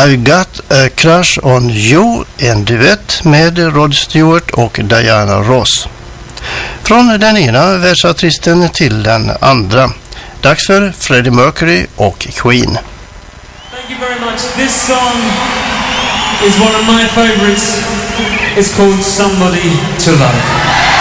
I've Got a Crush on You, en duett med Rod Stewart och Diana Ross. Från den ena världsartisten till den andra. Dags för Freddie Mercury och Queen. Thank you very much. This song is one of my favorites. It's called Somebody to Love.